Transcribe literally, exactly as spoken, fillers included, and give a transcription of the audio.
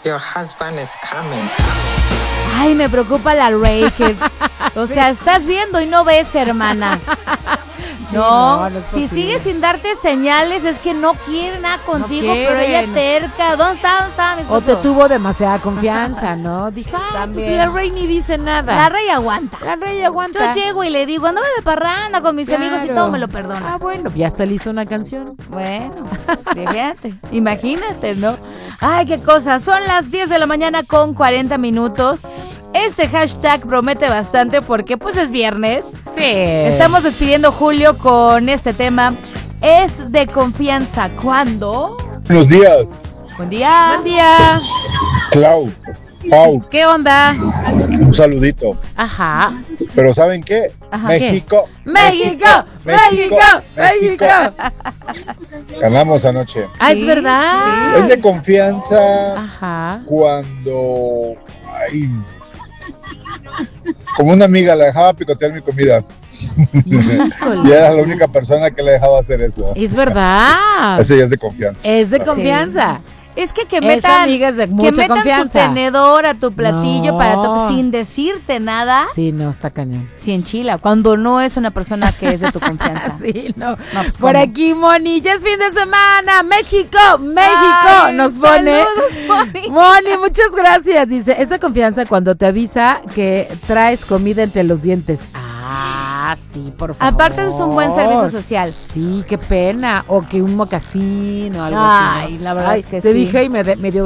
Your husband is coming. Ay, me preocupa la Rey, que, o Sí. sea, estás viendo y no ves, hermana. Sí, no, no, no es si posible. sigue sin darte señales es que no quiere nada contigo, pero ella quieren. terca. ¿Dónde está? ¿Dónde está mi O esposo? te tuvo demasiada confianza, ¿no? Dijo, ah, También. pues la Rey ni dice nada. La Rey aguanta. La Rey aguanta. Yo llego y le digo, andaba de parranda con mis Claro. amigos y todo me lo perdona. Ah, bueno, ya hasta le hizo una canción. Bueno, fíjate, imagínate, ¿no? Ay, qué cosa, son las diez de la mañana con cuarenta minutos. Este hashtag promete bastante porque pues es viernes. Sí. Estamos despidiendo julio con este tema. Es de confianza. ¿Cuándo? Buenos días, Buen día. Buen día. Clau, Pau, ¿Qué onda? un saludito. Ajá. Pero ¿saben qué? Ajá, México, México, México, México. Ganamos anoche. Ah, Sí, es verdad. Es de confianza Ajá. cuando... Ay, como una amiga la dejaba picotear mi comida. Híjole. Y era la única persona que le dejaba hacer eso. Es verdad. Ese ya es de confianza. Es de confianza. Es que que Esa metan, amiga es de que mucha metan su confianza. tenedor a tu platillo No. para to- sin decirte nada. Sí, no, está cañón. Sí, enchila, cuando no es una persona que es de tu confianza. Sí, no. No, pues, Por ¿cómo? aquí, Moni, ya es fin de semana. México, México. Ay, Nos pone. saludos, Moni. Moni, muchas gracias. Dice, esa confianza cuando te avisa que traes comida entre los dientes. Ah, sí, por favor. Aparte es un buen servicio social. Sí, qué pena. O que un mocasín o algo Ay, así. ¿no? la verdad Ay, es que te sí. dije y me, de- me dio